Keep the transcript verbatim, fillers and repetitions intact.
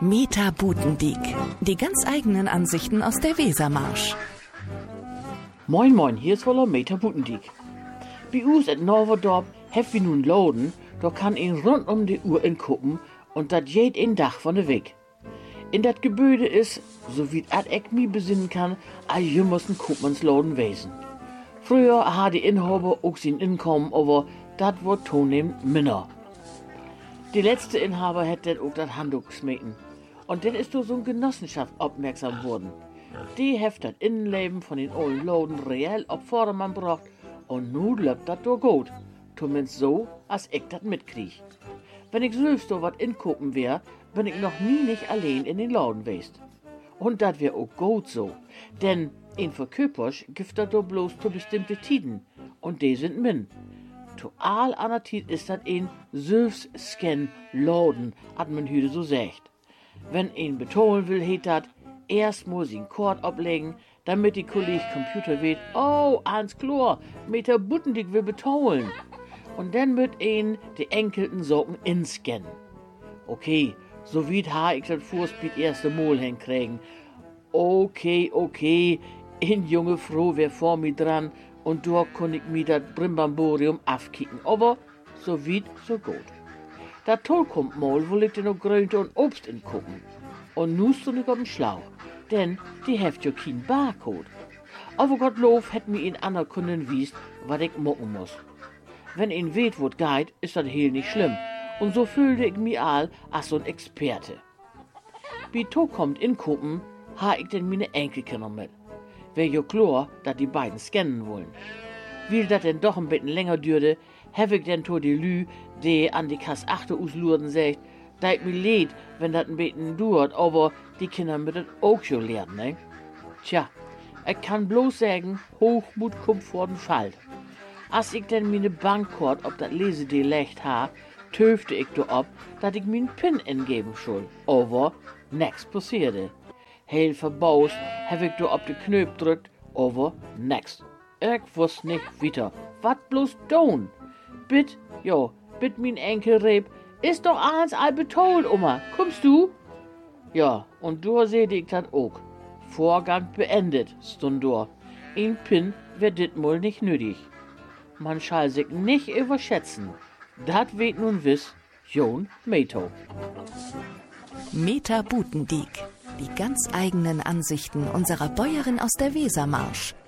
Meta Butendiek. Die ganz eigenen Ansichten aus der Wesermarsch. Moin moin, hier ist wohl Meta Butendiek. Bei uns in Norverdorp hef wir nun Loden, da kann ihn rund um die Uhr inkuppen und dat jed in Dach von der Weg. In dat Gebäude ist, so wie at ich mi besinnen kann, a jümmersten Kuppmannsloden wesen. Früher ha die Inhaber auch sein Inkommen, aber dat wird zunehmend minner. Die letzte Inhaber hätt denn auch dat Handtuch geschmeten. Und dann ist durch so eine Genossenschaft aufmerksam worden. Die heft das Innenleben von den alten Loden reell auf Vordermann gebracht und nun läuft das doch gut. Zumindest so, als ich das mitkrieg. Wenn ich selbst so was ingucken wär, bin ich noch nie nicht allein in den Laden gewesen. Und das wär auch gut so. Denn ein Verkäufersch gibt das doch bloß zu bestimmte Tiden. Und die sind min. Zu all aner Tid ist das ein Selbstscan-Laden, hat man heute so sagt. Wenn ein betonen will, heet dat, erst muss ihn Kord ablegen, damit die Kolleg Computer weht, oh, ans Chlor, Meta Butendiek will betonen. Und dann wird ihn die enkelten Socken inscannen. Okay, so wie ha ich das Vorspiel erste Mal hinkriegen. Okay, okay, ein junge Frau wär vor mir dran und da kon ich mir das Brimbamborium afkicken. Aber so weit, so gut. Da toll kommt mal, wo liegt denn noch Grünte und Obst in Kuppen. Und nu stund ich auf dem Schlauch, denn die heft ja kein Barcode. Aber Gottlob hätt mir ihn ander können wiest, was ich mucken muss. Wenn ihn weht, wot geht, ist das heel nicht schlimm. Und so fühlte ich mich all als so ein Experte. Wie to kommt in Kuppen, ha ich denn meine Enkelkinder mit. Wär jo klar, dat die beiden scannen wollen. Wie dat denn doch ein bisschen länger dürde, hab ich denn to die Lü, die an die Kass achte uslurden sagt, da ich mir leid, wenn dat ein bisschen dauert, aber die Kinder müssen das auch schon lernen, ne? Tja, ich kann bloß sagen, Hochmut kommt vor den Fall. Als ich denn meine Bankkort ob dat Lesedeel legt ha, töfte ich do ob, dat ich min Pin ingeben soll. Aber nix passierte. Heel verbaust hab ich do ob de Knöp drückt, aber nix. Ich wusst nicht weiter. Wat bloß don? Bitt, jo, bitt min Enkelreb, ist doch eins all betolt, Oma. Kommst du? Ja, und da sehte ich dat auch. Vorgang beendet, stund da. Ein Pin wär dit mal nicht nötig. Man schall sich nicht überschätzen. Dat weht nun wiss, Jon Meto. Meta Butendiek. Die ganz eigenen Ansichten unserer Bäuerin aus der Wesermarsch.